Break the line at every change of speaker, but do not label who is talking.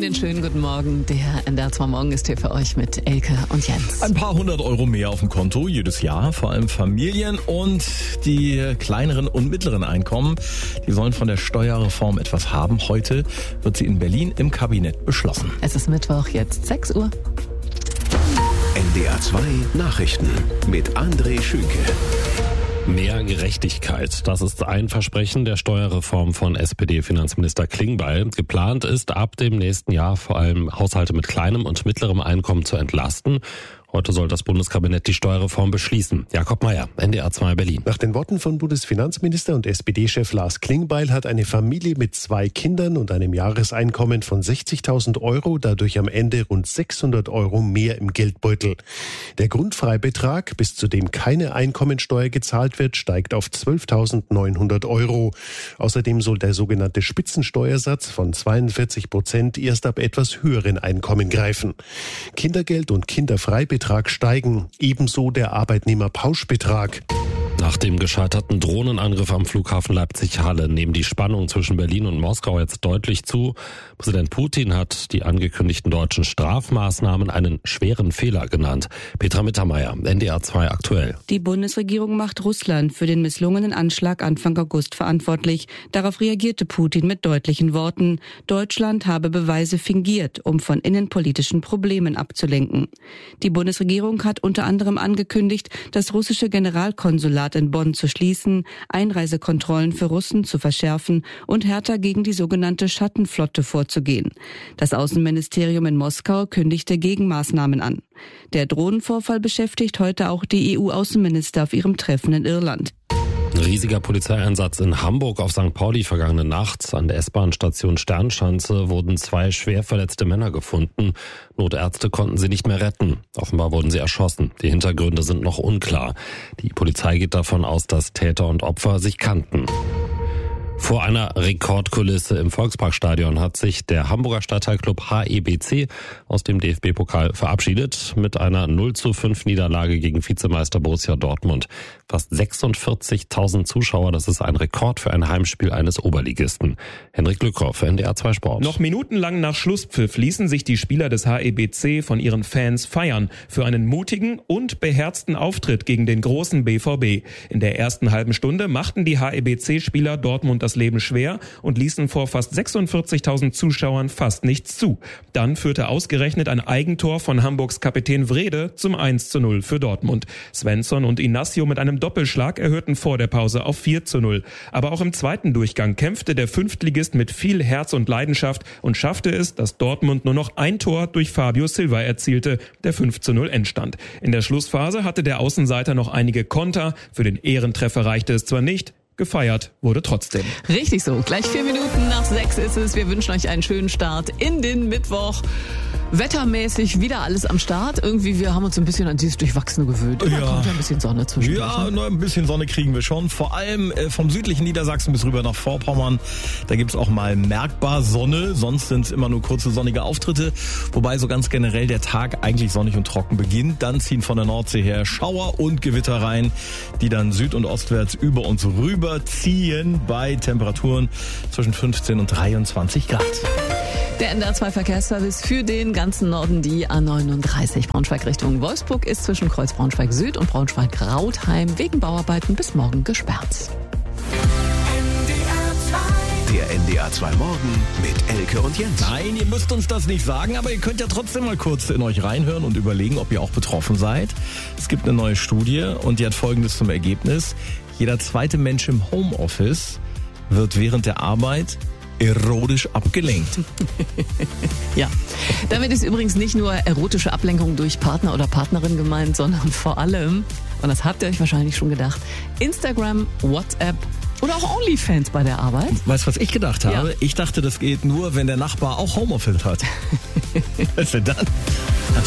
Einen schönen guten Morgen. Der NDR 2 Morgen ist hier für euch mit Elke und Jens.
Ein paar 100 Euro mehr auf dem Konto jedes Jahr, vor allem Familien und die kleineren und mittleren Einkommen, die sollen von der Steuerreform etwas haben. Heute wird sie in Berlin im Kabinett beschlossen.
Es ist Mittwoch, jetzt 6 Uhr.
NDR 2 Nachrichten mit André Schünke.
Mehr Gerechtigkeit, das ist ein Versprechen der Steuerreform von SPD-Finanzminister Klingbeil. Geplant ist, ab dem nächsten Jahr vor allem Haushalte mit kleinem und mittlerem Einkommen zu entlasten. Heute soll das Bundeskabinett die Steuerreform beschließen. Jakob Meier, NDR 2 Berlin.
Nach den Worten von Bundesfinanzminister und SPD-Chef Lars Klingbeil hat eine Familie mit 2 Kindern und einem Jahreseinkommen von 60.000 Euro dadurch am Ende rund 600 Euro mehr im Geldbeutel. Der Grundfreibetrag, bis zu dem keine Einkommensteuer gezahlt wird, steigt auf 12.900 Euro. Außerdem soll der sogenannte Spitzensteuersatz von 42% erst ab etwas höheren Einkommen greifen. Kindergeld und Kinderfreibetrag steigen, ebenso der Arbeitnehmerpauschbetrag.
Nach dem gescheiterten Drohnenangriff am Flughafen Leipzig-Halle nehmen die Spannungen zwischen Berlin und Moskau jetzt deutlich zu. Präsident Putin hat die angekündigten deutschen Strafmaßnahmen einen schweren Fehler genannt. Petra Mittermeier, NDR 2 aktuell.
Die Bundesregierung macht Russland für den misslungenen Anschlag Anfang August verantwortlich. Darauf reagierte Putin mit deutlichen Worten. Deutschland habe Beweise fingiert, um von innenpolitischen Problemen abzulenken. Die Bundesregierung hat unter anderem angekündigt, das russische Generalkonsulat in Bonn zu schließen, Einreisekontrollen für Russen zu verschärfen und härter gegen die sogenannte Schattenflotte vorzugehen. Das Außenministerium in Moskau kündigte Gegenmaßnahmen an. Der Drohnenvorfall beschäftigt heute auch die EU-Außenminister auf ihrem Treffen in Irland.
Ein riesiger Polizeieinsatz in Hamburg auf St. Pauli vergangene Nacht. An der S-Bahn-Station Sternschanze wurden 2 schwer verletzte Männer gefunden. Notärzte konnten sie nicht mehr retten. Offenbar wurden sie erschossen. Die Hintergründe sind noch unklar. Die Polizei geht davon aus, dass Täter und Opfer sich kannten. Vor einer Rekordkulisse im Volksparkstadion hat sich der Hamburger Stadtteilclub HEBC aus dem DFB-Pokal verabschiedet mit einer 0:5 Niederlage gegen Vizemeister Borussia Dortmund. Fast 46.000 Zuschauer, das ist ein Rekord für ein Heimspiel eines Oberligisten. Henrik Lückhoff, NDR 2 Sport.
Noch minutenlang nach Schlusspfiff ließen sich die Spieler des HEBC von ihren Fans feiern für einen mutigen und beherzten Auftritt gegen den großen BVB. In der ersten halben Stunde machten die HEBC-Spieler Dortmund das Leben schwer und ließen vor fast 46.000 Zuschauern fast nichts zu. Dann führte ausgerechnet ein Eigentor von Hamburgs Kapitän Wrede zum 1:0 für Dortmund. Svensson und Inacio mit einem Doppelschlag erhöhten vor der Pause auf 4:0. Aber auch im zweiten Durchgang kämpfte der Fünftligist mit viel Herz und Leidenschaft und schaffte es, dass Dortmund nur noch ein Tor durch Fabio Silva erzielte, der 5:0 Endstand. In der Schlussphase hatte der Außenseiter noch einige Konter. Für den Ehrentreffer reichte es zwar nicht, gefeiert wurde trotzdem.
Richtig so. Gleich 4 Minuten nach 6 ist es. Wir wünschen euch einen schönen Start in den Mittwoch. Wettermäßig wieder alles am Start. Irgendwie, wir haben uns ein bisschen an dieses Durchwachsene gewöhnt. Da kommt ja ein bisschen Sonne zwischendurch.
Ja, nur ein bisschen Sonne kriegen wir schon. Vor allem vom südlichen Niedersachsen bis rüber nach Vorpommern. Da gibt's auch mal merkbar Sonne. Sonst sind es immer nur kurze sonnige Auftritte. Wobei so ganz generell der Tag eigentlich sonnig und trocken beginnt. Dann ziehen von der Nordsee her Schauer und Gewitter rein, die dann süd- und ostwärts über uns rüber ziehen bei Temperaturen zwischen 15 und 23 Grad.
Der NDR 2 Verkehrsservice für den ganzen Norden, die A39 Braunschweig Richtung Wolfsburg, ist zwischen Kreuz Braunschweig Süd und Braunschweig Rautheim wegen Bauarbeiten bis morgen gesperrt.
Der NDR 2 Morgen mit Elke und Jens.
Nein, ihr müsst uns das nicht sagen, aber ihr könnt ja trotzdem mal kurz in euch reinhören und überlegen, ob ihr auch betroffen seid. Es gibt eine neue Studie und die hat Folgendes zum Ergebnis. Jeder zweite Mensch im Homeoffice wird während der Arbeit erotisch abgelenkt.
Ja, damit ist übrigens nicht nur erotische Ablenkung durch Partner oder Partnerin gemeint, sondern vor allem, und das habt ihr euch wahrscheinlich schon gedacht, Instagram, WhatsApp oder auch OnlyFans bei der Arbeit.
Weißt du, was ich gedacht habe?
Ja.
Ich dachte, das geht nur, wenn der Nachbar auch Homeoffice hat. Was denn dann?